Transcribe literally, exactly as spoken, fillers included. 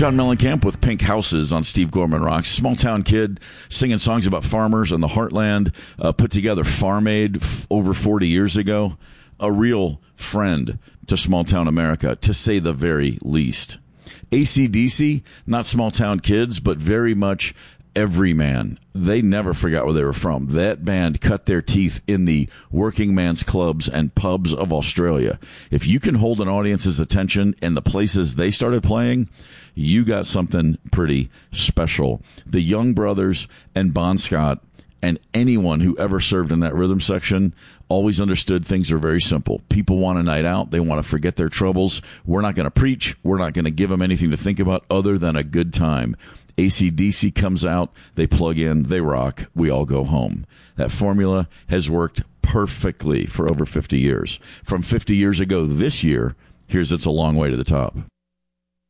John Mellencamp with Pink Houses on Steve Gorman Rocks. Small town kid singing songs about farmers and the heartland, uh, put together Farm Aid f- over forty years ago. A real friend to small town America, to say the very least. A C D C, not small town kids, but very much everyman. They never forgot where they were from. That band cut their teeth in the working man's clubs and pubs of Australia. If you can hold an audience's attention in the places they started playing, you got something pretty special. The Young Brothers and Bon Scott and anyone who ever served in that rhythm section always understood things are very simple. People want a night out. They want to forget their troubles. We're not going to preach. We're not going to give them anything to think about other than a good time. A C D C comes out, they plug in, they rock, we all go home. That formula has worked perfectly for over fifty years. From fifty years ago this year, here's It's a Long Way to the Top.